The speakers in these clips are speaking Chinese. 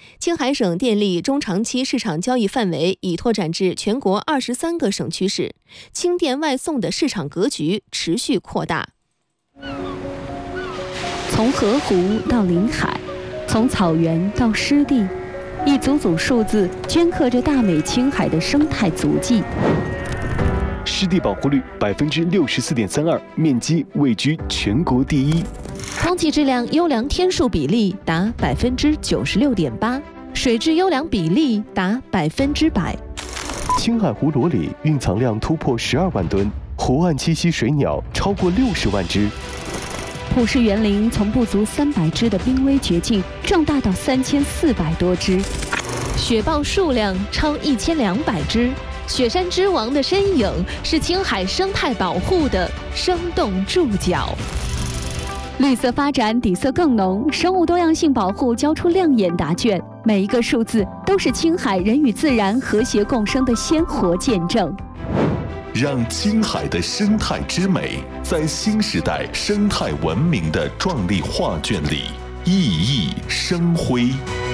青海省电力中长期市场交易范围已拓展至全国23个省区市，氢电外送的市场格局持续扩大。 从河湖到临海，从草原到湿地，一组组数字镌刻着大美青海的生态足迹。 湿地保护率64.32%，面积位居全国第一。 空气质量优良天数比例达96.8%，水质优良比例达100%。 青海湖罗里蕴藏量突破12万吨，湖岸栖息水鸟超过60万只。 普氏园林从不足300只的濒危绝境壮大到3400多只， 雪豹数量超1200只。雪山之王的身影是青海生态保护的生动注脚。 绿色发展底色更浓，生物多样性保护交出亮眼答卷，每一个数字都是青海人与自然和谐共生的鲜活见证。 让青海的生态之美在新时代生态文明的壮丽画卷里熠熠生辉。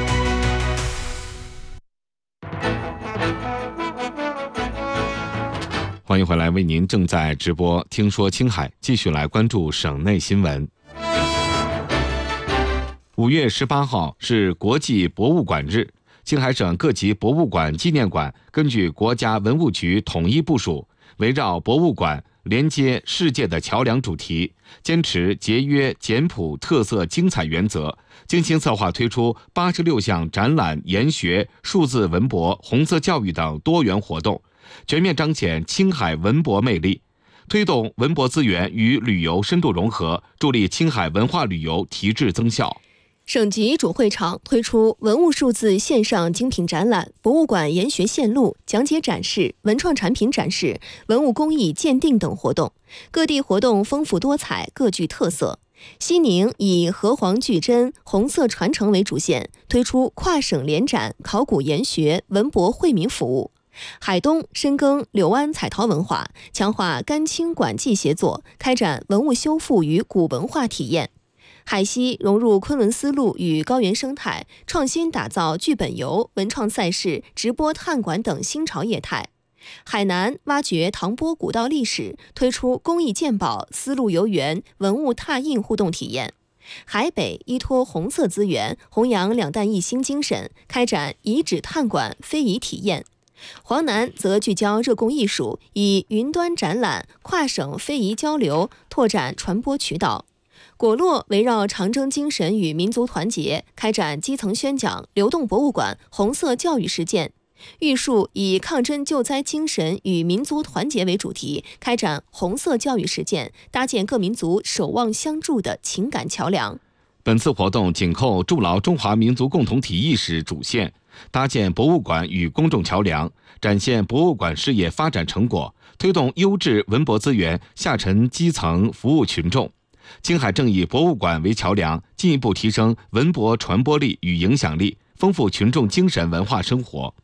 欢迎回来，为您正在直播听说青海，继续来关注省内新闻。5月18号是国际博物馆日，青海省各级博物馆、纪念馆根据国家文物局统一部署，围绕博物馆连接世界的桥梁主题，坚持节约、简朴、特色、精彩原则，精心策划推出86项展览、研学、数字文博、红色教育等多元活动，全面彰显青海文博魅力，推动文博资源与旅游深度融合，助力青海文化旅游提质增效。 省级主会场推出文物数字线上精品展览、博物馆研学线路、讲解展示、文创产品展示、文物工艺鉴定等活动，各地活动丰富多彩，各具特色。西宁以河湟巨珍、红色传承为主线，推出跨省联展、考古研学、文博惠民服务。海东深耕柳湾彩陶文化，强化甘青馆际协作，开展文物修复与古文化体验。海西融入昆仑丝路与高原生态，创新打造剧本游、文创赛事、直播探馆等新潮业态。海南挖掘唐波古道历史，推出工艺鉴宝、丝路游园、文物拓印互动体验。海北依托红色资源，弘扬两弹一星精神，开展遗址探馆、非遗体验。黄南则聚焦热贡艺术，以云端展览、跨省非遗交流，拓展传播渠道。果洛围绕长征精神与民族团结，开展基层宣讲、流动博物馆、红色教育实践。玉树以抗震救灾精神与民族团结为主题，开展红色教育实践，搭建各民族守望相助的情感桥梁。 本次活动紧扣筑牢中华民族共同体意识主线，搭建博物馆与公众桥梁，展现博物馆事业发展成果，推动优质文博资源下沉基层服务群众。青海正以博物馆为桥梁，进一步提升文博传播力与影响力，丰富群众精神文化生活。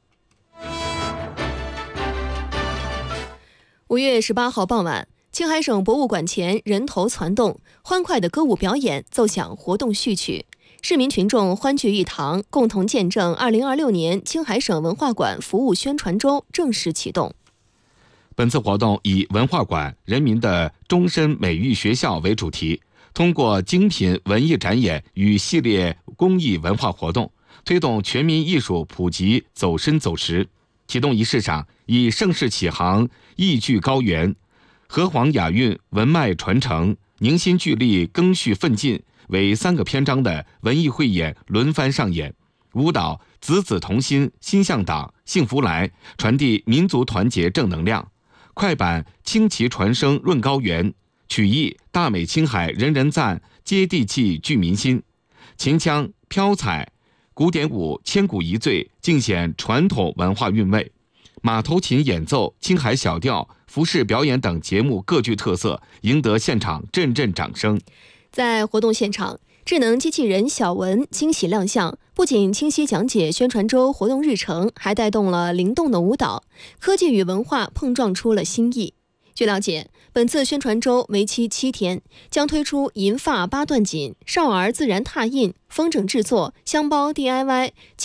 5月18号傍晚，青海省博物馆前人头攒动，欢快的歌舞表演奏响活动序曲，市民群众欢聚一堂，共同见证2026年青海省文化馆服务宣传周正式启动。 本次活动以文化馆、人民的终身美育学校为主题，通过精品文艺展演与系列公益文化活动，推动全民艺术普及走深走实。启动仪式上，以盛世启航、意聚高原、河湟雅韵、文脉传承、凝心聚力、赓续奋进为3个篇章的文艺汇演轮番上演。舞蹈子子同心、心向党、幸福来，传递民族团结正能量。快板轻旗传声润高原，曲艺大美青海人人赞，接地气聚民心。秦腔飘彩、古典舞千古一醉，尽显传统文化韵味。马头琴演奏、青海小调、服饰表演等节目各具特色，赢得现场阵阵掌声。 在活动现场，智能机器人小文惊喜亮相，不仅清晰讲解宣传周活动日程，还带动了灵动的舞蹈，科技与文化碰撞出了新意。据了解，本次宣传周为期7天，将推出银发8段锦、少儿自然拓印、风筝制作、香包 DIY、